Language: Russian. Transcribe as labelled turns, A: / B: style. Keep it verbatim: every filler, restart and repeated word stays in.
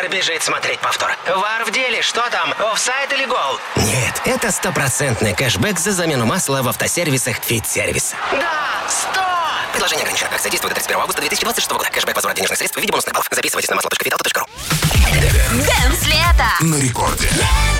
A: Вар бежит смотреть повтор. Вар в деле, что там, офсайд или гол?
B: Нет, это стопроцентный кэшбэк за замену масла в автосервисах Фит-сервис.
A: Да, сто!
B: Предложение ограничено. Акция действует до тридцать первого августа две тысячи двадцать шестого года. Кэшбэк возврат денежных средств в виде бонусных баллов. Записывайтесь на масло точка фитауто точка ру.
C: Дэнс лето
D: На рекорде.